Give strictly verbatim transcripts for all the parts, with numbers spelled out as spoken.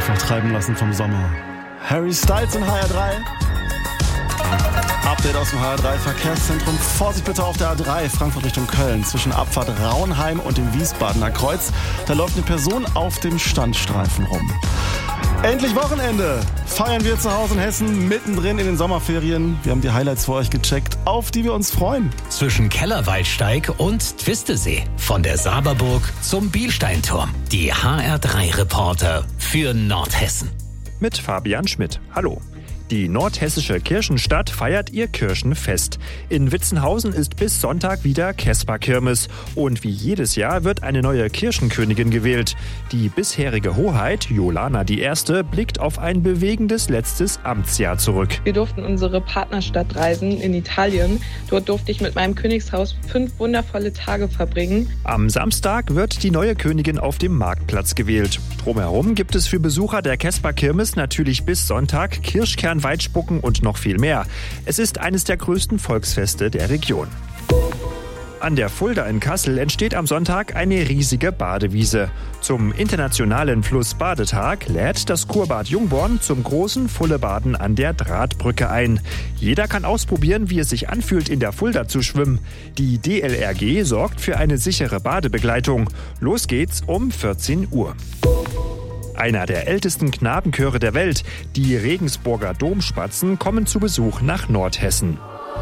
einfach treiben lassen vom Sommer. Harry Styles in H R drei. Update aus dem H R drei Verkehrszentrum. Vorsicht bitte auf der A drei, Frankfurt Richtung Köln, zwischen Abfahrt Raunheim und dem Wiesbadener Kreuz. Da läuft eine Person auf dem Standstreifen rum. Endlich Wochenende! Feiern wir zu Hause in Hessen, mittendrin in den Sommerferien. Wir haben die Highlights für euch gecheckt, auf die wir uns freuen. Zwischen Kellerwaldsteig und Twistesee. Von der Saberburg zum Bielsteinturm. Die H R drei Reporter für Nordhessen. Mit Fabian Schmidt. Hallo. Die nordhessische Kirchenstadt feiert ihr Kirchenfest. In Witzenhausen ist bis Sonntag wieder Kesper-Kirmes. Und wie jedes Jahr wird eine neue Kirchenkönigin gewählt. Die bisherige Hoheit, Jolana die Erste, blickt auf ein bewegendes letztes Amtsjahr zurück. Wir durften unsere Partnerstadt reisen in Italien. Dort durfte ich mit meinem Königshaus fünf wundervolle Tage verbringen. Am Samstag wird die neue Königin auf dem Marktplatz gewählt. Drumherum gibt es für Besucher der Kesper-Kirmes natürlich bis Sonntag Kirschkern, Weitspucken und noch viel mehr. Es ist eines der größten Volksfeste der Region. An der Fulda in Kassel entsteht am Sonntag eine riesige Badewiese. Zum internationalen Flussbadetag lädt das Kurbad Jungborn zum großen Fullebaden an der Drahtbrücke ein. Jeder kann ausprobieren, wie es sich anfühlt, in der Fulda zu schwimmen. Die D L R G sorgt für eine sichere Badebegleitung. Los geht's um vierzehn Uhr. Einer der ältesten Knabenchöre der Welt, die Regensburger Domspatzen, kommen zu Besuch nach Nordhessen.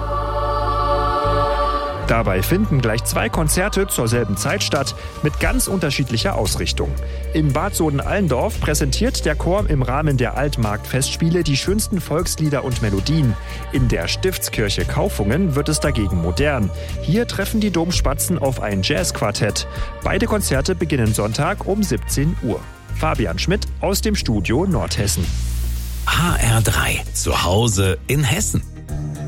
Dabei finden gleich zwei Konzerte zur selben Zeit statt, mit ganz unterschiedlicher Ausrichtung. In Bad Soden-Allendorf präsentiert der Chor im Rahmen der Altmarkt-Festspiele die schönsten Volkslieder und Melodien. In der Stiftskirche Kaufungen wird es dagegen modern. Hier treffen die Domspatzen auf ein Jazzquartett. Beide Konzerte beginnen Sonntag um siebzehn Uhr. Fabian Schmidt aus dem Studio Nordhessen. H R drei. Zu Hause in Hessen.